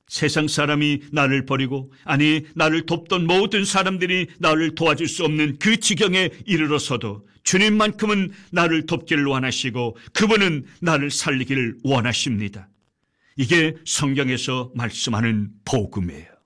세상 사람이 나를 버리고, 아니 나를 돕던 모든 사람들이 나를 도와줄 수 없는 그 지경에 이르러서도 주님만큼은 나를 돕기를 원하시고 그분은 나를 살리기를 원하십니다. 이게 성경에서 말씀하는 복음이에요.